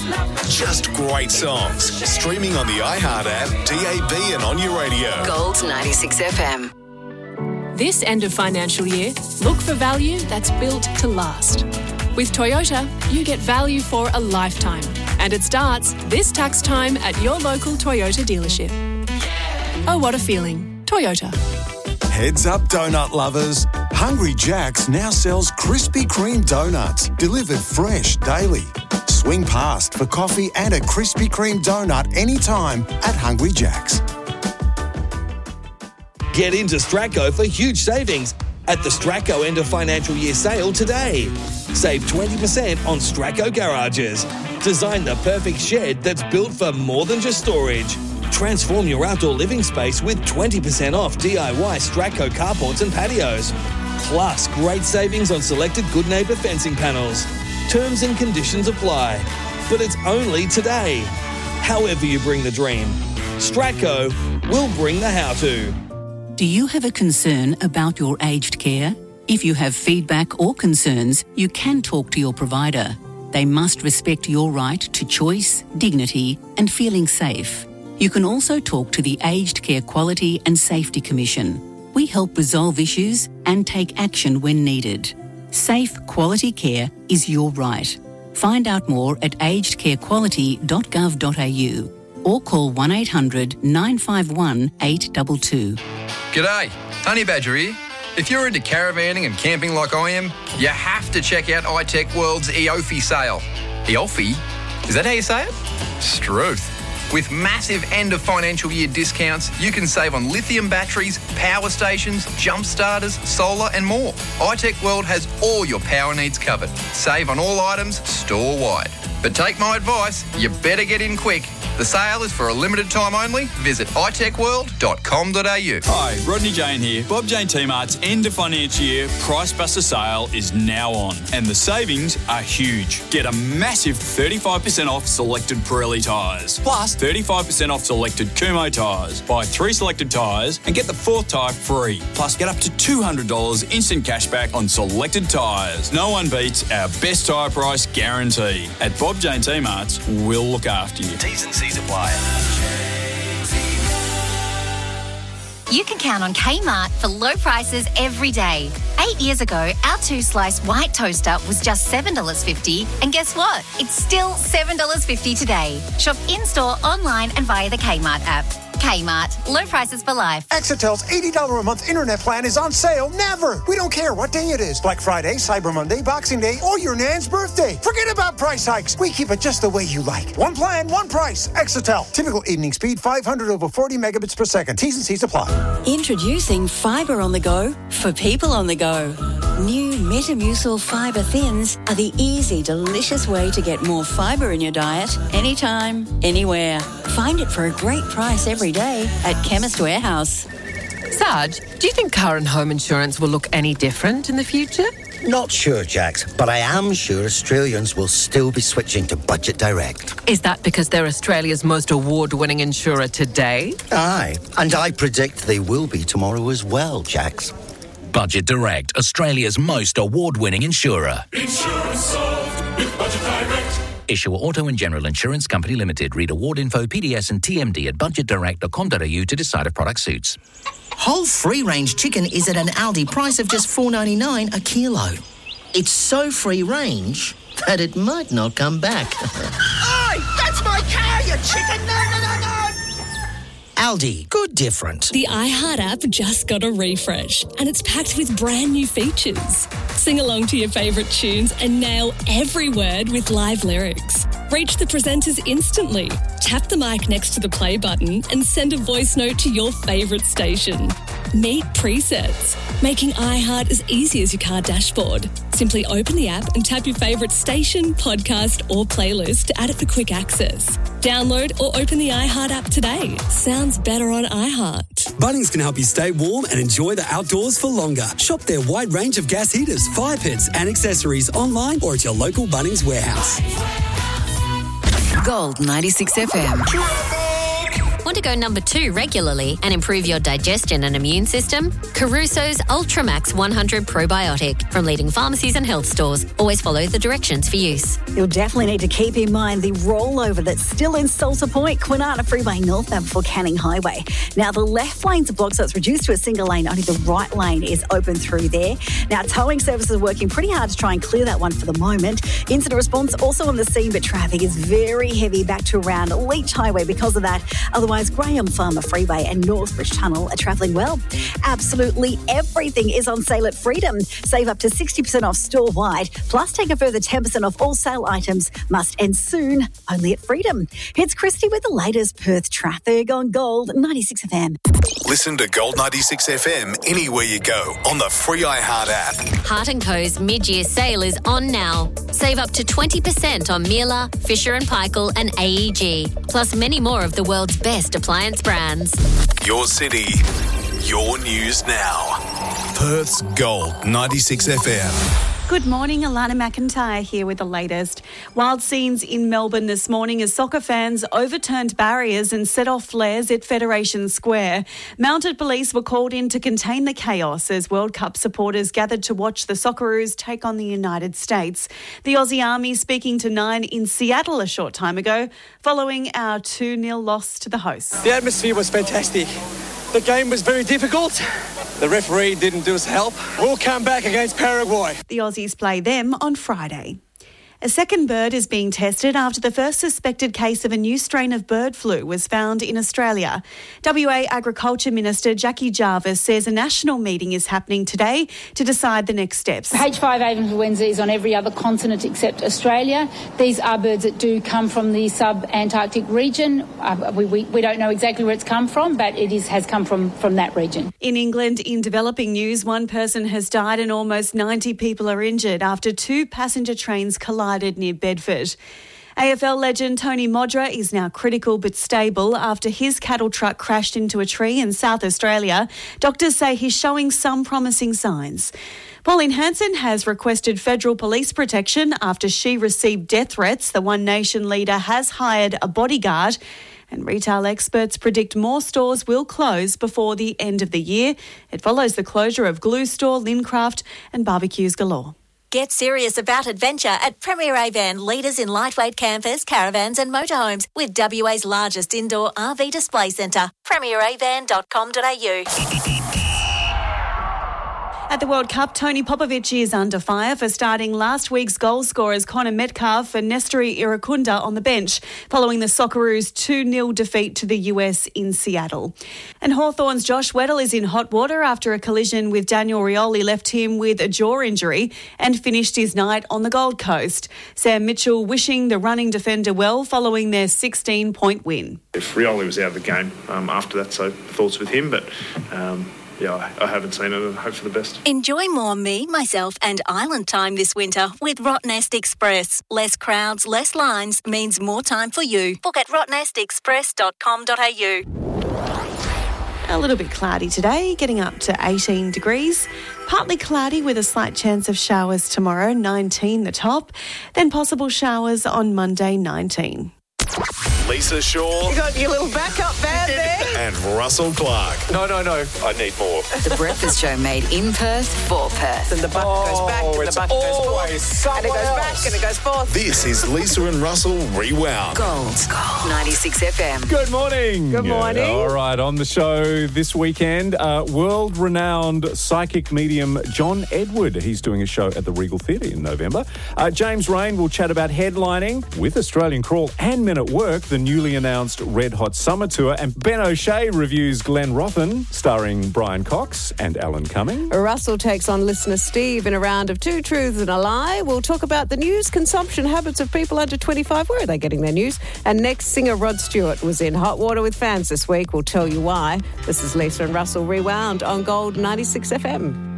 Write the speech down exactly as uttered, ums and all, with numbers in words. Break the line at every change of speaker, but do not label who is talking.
Just great songs. Streaming on the iHeart app, D A B and on your radio.
Gold ninety-six F M.
This end of financial year, look for value that's built to last. With Toyota, you get value for a lifetime. And it starts this tax time at your local Toyota dealership. Oh, what a feeling. Toyota.
Heads up, donut lovers. Hungry Jack's now sells Krispy Kreme donuts, delivered fresh daily. Swing past for coffee and a Krispy Kreme donut anytime at Hungry Jack's.
Get into Stratco for huge savings at the Stratco end of financial year sale today. Save twenty percent on Stratco garages. Design the perfect shed that's built for more than just storage. Transform your outdoor living space with twenty percent off D I Y Stratco carports and patios. Plus, great savings on selected Good Neighbour fencing panels. Terms and conditions apply. But it's only today. However you bring the dream, Stratco will bring the how-to.
Do you have a concern about your aged care? If you have feedback or concerns, you can talk to your provider. They must respect your right to choice, dignity, and feeling safe. You can also talk to the Aged Care Quality and Safety Commission. We help resolve issues and take action when needed. Safe, quality care is your right. Find out more at aged care quality dot gov dot a u or call one eight hundred nine five one eight two two.
G'day, Honey Badger here. If you're into caravanning and camping like I am, you have to check out iTech World's Eofi sale. Eofi? Is that how you say it? Struth. With massive end of financial year discounts, you can save on lithium batteries, power stations, jump starters, solar and more. iTech World has all your power needs covered. Save on all items store-wide. But take my advice, you better get in quick. The sale is for a limited time only. Visit i tech world dot com dot a u.
Hi, Rodney Jane here. Bob Jane T-Mart's end of financial year Price Buster sale is now on, and the savings are huge. Get a massive thirty-five percent off selected Pirelli tyres, plus thirty-five percent off selected Kumho tyres. Buy three selected tyres and get the fourth tyre free. Plus, get up to two hundred dollars instant cashback on selected tyres. No one beats our best tyre price guarantee. At Bob Jane T-Mart's, we'll look after you.
T's and C's apply.
You can count on Kmart for low prices every day. Eight years ago, our two-slice white toaster was just seven dollars fifty, and guess what? It's still seven dollars fifty today. Shop in-store, online and via the Kmart app. Kmart, low prices for life.
Exetel's eighty dollars a month internet plan is on sale never. We don't care what day it is. Black Friday, Cyber Monday, Boxing Day, or your nan's birthday. Forget about price hikes. We keep it just the way you like. One plan, one price. Exetel. Typical evening speed, five hundred over forty megabits per second. T's and C's apply.
Introducing Fibre on the Go for people on the go. New Metamucil Fibre Thins are the easy, delicious way to get more fibre in your diet anytime, anywhere. Find it for a great price every day at Chemist Warehouse.
Sarge, do you think car and home insurance will look any different in the future?
Not sure, Jax, but I am sure Australians will still be switching to Budget Direct.
Is that because they're Australia's most award-winning insurer today?
Aye, and I predict they will be tomorrow as well, Jax.
Budget Direct, Australia's most award-winning insurer.
Insurance solved with Budget Direct.
Issuer Auto and General Insurance Company Limited. Read award info, P D S and T M D at budget direct dot com dot a u to decide if product suits.
Whole free-range chicken is at an Aldi price of just four dollars ninety-nine a kilo. It's so free-range that it might not come back.
Oi! That's my car, you chicken! No, no, no, no!
Aldi, good different.
The iHeart app just got a refresh and it's packed with brand new features. Sing along to your favourite tunes and nail every word with live lyrics. Reach the presenters instantly. Tap the mic next to the play button and send a voice note to your favourite station. Meet presets, making iHeart as easy as your car dashboard. Simply open the app and tap your favourite station, podcast or playlist to add it for quick access. Download or open the iHeart app today. Sounds better on iHeart.
Bunnings can help you stay warm and enjoy the outdoors for longer. Shop their wide range of gas heaters, fire pits and accessories online or at your local Bunnings warehouse.
Gold ninety-six F M.
Want to go number two regularly and improve your digestion and immune system? Caruso's Ultramax one hundred Probiotic from leading pharmacies and health stores. Always follow the directions for use.
You'll definitely need to keep in mind the rollover that's still in Salter Point, Kwinana Freeway northbound before Canning Highway. Now, the left lane's are blocked, so it's reduced to a single lane. Only the right lane is open through there. Now, towing services are working pretty hard to try and clear that one for the moment. Incident response also on the scene, but traffic is very heavy back to around Leach Highway because of that. Otherwise, Graham Farmer Freeway and Northbridge Tunnel are travelling well. Absolutely everything is on sale at Freedom. Save up to sixty percent off store-wide, plus take a further ten percent off all sale items. Must end soon, only at Freedom. It's Christy with the latest Perth traffic on Gold ninety-six F M.
Listen to Gold ninety-six F M anywhere you go on the free iHeart app.
Hart and Co's mid-year sale is on now. Save up to twenty percent on Miele, Fisher and Paykel and A E G, plus many more of the world's best appliance brands.
Your city, your news now. Perth's Gold ninety-six F M.
Good morning, Alana McIntyre here with the latest. Wild scenes in Melbourne this morning as soccer fans overturned barriers and set off flares at Federation Square. Mounted police were called in to contain the chaos as World Cup supporters gathered to watch the Socceroos take on the United States. The Aussie Army speaking to Nine in Seattle a short time ago following our two nil loss to the hosts.
The atmosphere was fantastic. The game was very difficult. The referee didn't do us help. We'll come back against Paraguay.
The Aussies play them on Friday. A second bird is being tested after the first suspected case of a new strain of bird flu was found in Australia. W A Agriculture Minister Jackie Jarvis says a national meeting is happening today to decide the next steps.
H five N influenza is on every other continent except Australia. These are birds that do come from the sub-Antarctic region. Uh, we, we, we don't know exactly where it's come from, but it is, has come from, from that region.
In England, in developing news, one person has died and almost ninety people are injured after two passenger trains collided near Bedford. A F L legend Tony Modra is now critical but stable after his cattle truck crashed into a tree in South Australia. Doctors say he's showing some promising signs. Pauline Hanson has requested federal police protection after she received death threats. The One Nation leader has hired a bodyguard. And retail experts predict more stores will close before the end of the year. It follows the closure of Glue Store, Lincraft and Barbecues Galore.
Get serious about adventure at Premier Avan, leaders in lightweight campers, caravans and motorhomes, with W A's largest indoor R V display centre. premier avan dot com dot a u.
At the World Cup, Tony Popovic is under fire for starting last week's goal scorers Connor Metcalf and Nestori Irakunda on the bench, following the Socceroos two nil defeat to the U S in Seattle. And Hawthorn's Josh Weddle is in hot water after a collision with Daniel Rioli left him with a jaw injury and finished his night on the Gold Coast. Sam Mitchell wishing the running defender well following their sixteen-point win.
If Rioli was out of the game um, after that, so thoughts with him, but... Um Yeah, I haven't seen it and hope for the best.
Enjoy more me, myself and island time this winter with Rottnest Express. Less crowds, less lines means more time for you. Book at rottnest express dot com dot a u.
A little bit cloudy today, getting up to eighteen degrees. Partly cloudy with a slight chance of showers tomorrow, nineteen the top. Then possible showers on Monday, nineteen.
Lisa Shaw.
You got your little backup band there.
And Russell Clark.
No, no, no. I need more.
The Breakfast Show made in Perth for Perth.
And the buck oh, goes back and the buck goes forth. And it goes
else.
back and it goes forth.
This is Lisa and Russell Rewound.
Gold. Gold. ninety-six F M.
Good morning.
Good morning.
Yeah, all right, on the show this weekend, uh, world-renowned psychic medium John Edward. He's doing a show at the Regal Theatre in November. Uh, James Rain will chat about headlining with Australian Crawl and Men at Work, the newly announced Red Hot Summer Tour. And Ben O'Shea reviews Glen Rothen, starring Brian Cox and Alan Cumming.
Russell takes on listener Steve in a round of Two Truths and a Lie. We'll talk about the news consumption habits of people under twenty-five. Where are they getting their news? And next, singer Rod Stewart was in hot water with fans this week. We'll tell you why. This is Lisa and Russell Rewound on Gold ninety-six F M.